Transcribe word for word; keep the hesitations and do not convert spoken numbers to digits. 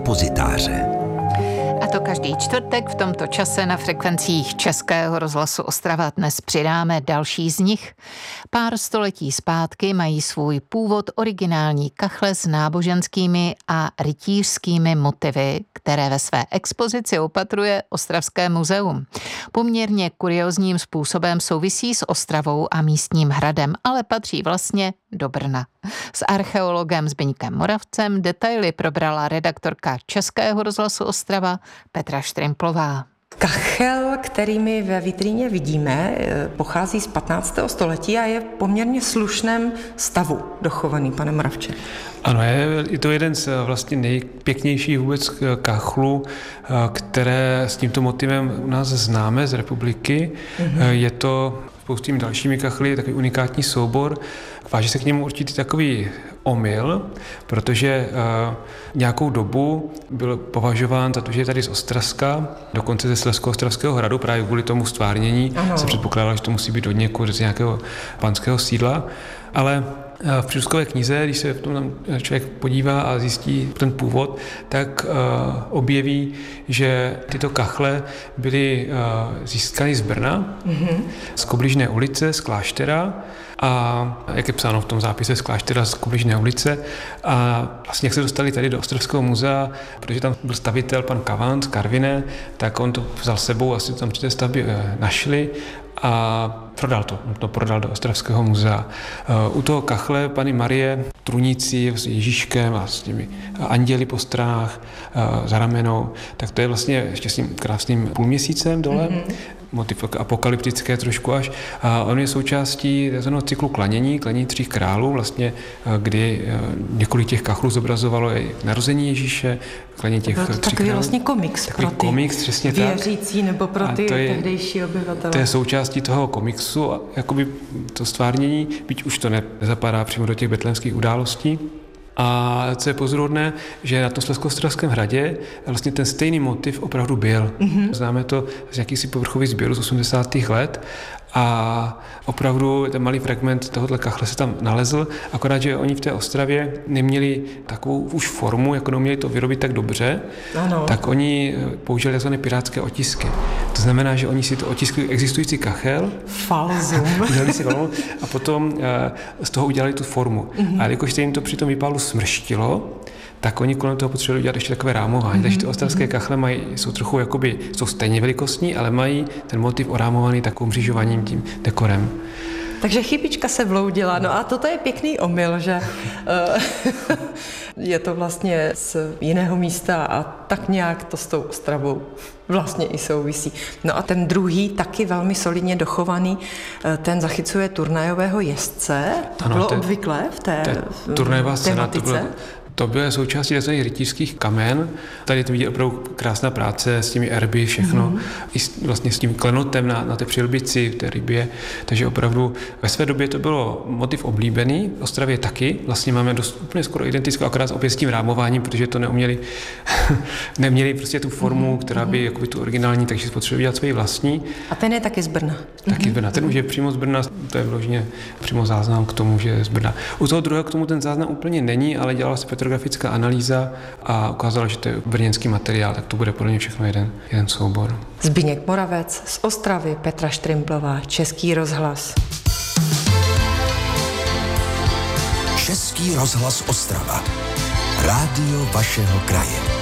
depozitáře. A to každý čtvrtek v tomto čase na frekvencích Českého rozhlasu Ostrava. Dnes přidáme další z nich. Pár století zpátky mají svůj původ originální kachle s náboženskými a rytířskými motivy, které ve své expozici opatruje Ostravské muzeum. Poměrně kuriózním způsobem souvisí s Ostravou a místním hradem, ale patří vlastně do Brna. S archeologem Zbyňkem Moravcem detaily probrala redaktorka Českého rozhlasu Ostrava Petra Štrimplová. Kachel, který my ve vitríně vidíme, pochází z patnáctého století a je v poměrně slušném stavu dochovaný, pane Moravče. Ano, je to jeden z vlastně nejpěknějších vůbec kachlů, které s tímto motivem u nás známe z republiky. Mm-hmm. Je to spoustými dalšími kachly, takový unikátní soubor. Váží se k němu určitý takový omyl, protože uh, nějakou dobu byl považován za to, že je tady z Ostravska, dokonce ze Slezsko-Ostravského hradu, právě kvůli tomu stvárnění se předpokládalo, že to musí být od někud z nějakého panského sídla, ale v příručkové knize, když se v tom člověk podívá a zjistí ten původ, tak uh, objeví, že tyto kachle byly uh, získány z Brna, mm-hmm. z Kobližné ulice, z kláštera, a jak je psáno v tom zápise z kláštera z Kobližné ulice, a vlastně jak se dostali tady do Ostravského muzea, protože tam byl stavitel pan Kavan z Karviné, tak on to vzal sebou, asi tam při té stavbě našli a prodal to. On to prodal do Ostravského muzea. U toho kachle Panny Marie trunící s Ježíškem a s těmi anděli po stranách za ramenou, tak to je vlastně ještě s tím krásným půlměsícem dole, mm-hmm. motiv apokalyptické trošku až. A on je součástí takzvaného cyklu klanění, klanění tří králů, vlastně, kdy několik těch kachlů zobrazovalo i narození Ježíše, klanění těch tří takový králů. vlastně komiks takový pro ty komiks, přesně věřící tak. nebo pro ty je, tehdejší obyvatele. To je součástí toho komiksu, jakoby to stvárnění, byť už to nezapadá přímo do těch betlémských událostí. A co je pozoruhodné, že na tom Slezsko-Ostravském hradě vlastně ten stejný motiv opravdu byl. Mm-hmm. Známe to z jakýchsi povrchových sběrů z osmdesátých let a opravdu ten malý fragment tohoto kachle se tam nalezl, akorát, že oni v té Ostravě neměli takovou už formu, jako neuměli to vyrobit tak dobře, ano. Tak oni použili tzv. Pirátské otisky. To znamená, že oni si to otiskli existující kachel, falzum, si a potom z toho udělali tu formu. Mm-hmm. A jakož se jim to při tom výpalu smrštilo, tak oni kolem toho potřebovali udělat ještě takové rámování. Mm-hmm. Takže ty ostravské kachle mají, jsou trochu jakoby, jsou stejně velikostní, ale mají ten motiv orámovaný takovým mřížováním, tím dekorem. Takže chybička se vloudila. No a toto je pěkný omyl, že uh, je to vlastně z jiného místa a tak nějak to s tou Ostravou vlastně i souvisí. No a ten druhý, taky velmi solidně dochovaný, ten zachycuje turnajového jezdce. To ano, bylo te, obvyklé v té turnajová scéna, to bylo, to bylo součástí tzv. Rytířských kamen. Tady to vidět opravdu krásná práce s těmi erby, všechno. Mm-hmm. I s, vlastně s tím klenotem na, na té přilbici, v té rybě. Takže opravdu ve své době to bylo motiv oblíbený. V Ostravě taky. Vlastně máme dost úplně skoro identickou, akorát opět s tím rámováním, protože to neuměli, neměli prostě tu formu, mm-hmm. která by jakoby tu originální, takže si potřebovali dělat svoji vlastní. A ten je taky z Brna. Taky z Brna. Ten už je přímo z Brna, to je vložně přímo záznam k tomu, že je z Brna. U toho druhého k tomu ten záznam úplně není, ale dělala se petrografická analýza a ukázala, že to je brněnský materiál, tak to bude podle mě všechno jeden, jeden soubor. Zbyněk Moravec z Ostravy, Petra Štrimplová, Český rozhlas. Český rozhlas Ostrava. Rádio vašeho kraje.